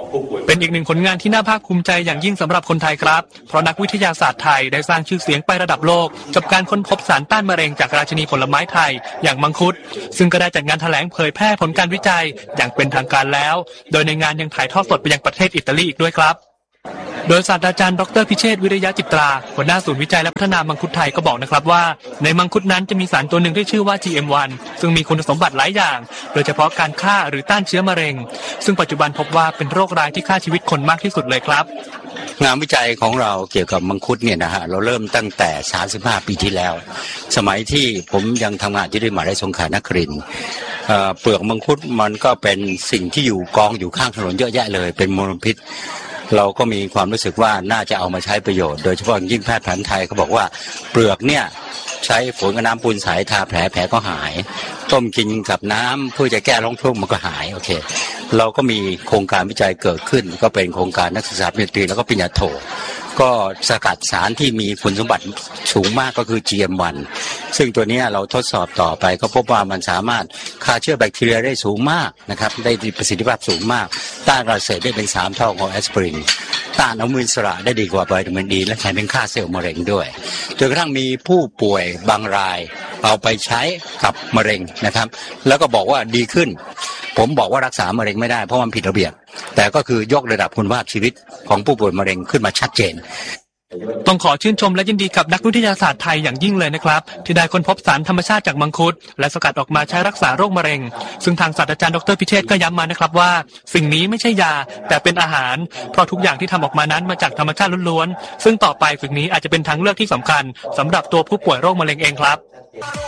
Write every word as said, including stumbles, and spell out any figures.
เป็นอีกหนึ่งผลงานที่น่าภาคภูมิใจอย่างยิ่งสำหรับคนไทยครับเพราะนักวิทยาศาสตร์ไทยได้สร้างชื่อเสียงไประดับโลกกับการค้นพบสารต้านมะเร็งจากราชินีผลไม้ไทยอย่างมังคุดซึ่งก็ได้จัดงานแถลงเผยแพร่ผลการวิจัยอย่างเป็นทางการแล้วโดยในงานยังถ่ายทอดสดไปยังประเทศอิตาลีอีกด้วยครับโดยศาสตราจารย์ดรพิเชษฐ์วิริยะจิตราหัวหน้าศูนย์วิจัยและพัฒนามังคุดไทยก็บอกนะครับว่าในมังคุดนั้นจะมีสารตัวหนึ่งที่ชื่อว่า จี เอ็ม วัน ซึ่งมีคุณสมบัติหลายอย่างโดยเฉพาะการฆ่าหรือต้านเชื้อมะเร็งซึ่งปัจจุบันพบว่าเป็นโรคร้ายที่ฆ่าชีวิตคนมากที่สุดเลยครับงานวิจัยของเราเกี่ยวกับมังคุดเนี่ยนะฮะเราเริ่มตั้งแต่สามสิบห้าปีที่แล้วสมัยที่ผมยังทำงานที่มหาวิทยาลัยสงขลานครินทร์เปลือกมังคุดมันก็เป็นสิ่งที่อยู่กองอยู่ข้างถนนเยอะแยะเลยเป็นมลพิษเราก็มีความรู้สึกว่าน่าจะเอามาใช้ประโยชน์โดยเฉพาะยิ่งแพทย์แผนไทยเขาบอกว่าเปลือกเนี่ยใช้ฝนกับน้ำปูนใสทาแผลแผลก็หายต้มกินกับน้ำเพื่อจะแก้ท้องทุ่งมันก็หายโอเคเราก็มีโครงการวิจัยเกิดขึ้นก็เป็นโครงการนักศึกษาปริญญาตรีแล้วก็ปริญญาโทก็สกัดสารที่มีคุณสมบัติสูงมากก็คือ จี เอ็ม วัน ซึ่งตัวนี้เราทดสอบต่อไปก็พบว่ามันสามารถฆ่าเชื้อแบคทีเรียได้สูงมากนะครับได้ประสิทธิภาพสูงมากต้านการอักเสบได้เป็นสามเท่าของแอสไพรินต้านอนุมูลอิสระได้ดีกว่าวิตามินดีและแถมเป็นฆ่าเซลล์มะเร็งด้วยจนกระทั่งมีผู้ป่วยบางรายเอาไปใช้กับมะเร็งนะครับแล้วก็บอกว่าดีขึ้นผมบอกว่ารักษามะเร็งไม่ได้เพราะมันผิดระเบียบแต่ก็คือยกระดับคุณภาพชีวิตของผู้ป่วยมะเร็งขึ้นมาชัดเจนต้องขอชื่นชมและยินดีกับนักวิทยาศาสตร์ไทยอย่างยิ่งเลยนะครับที่ได้ค้นพบสารธรรมชาติจากมังคุดและสกัดออกมาใช้รักษาโรคมะเร็งซึ่งทางศาสตราจารย์ดรพิเชษฐ์ก็ย้ำมานะครับว่าสิ่งนี้ไม่ใช่ยาแต่เป็นอาหารเพราะทุกอย่างที่ทำออกมานั้นมาจากธรรมชาติล้วนๆซึ่งต่อไปสิ่งนี้อาจจะเป็นทางเลือกที่สำคัญสำหรับตัวผู้ป่วยโรคมะเร็งเองครับ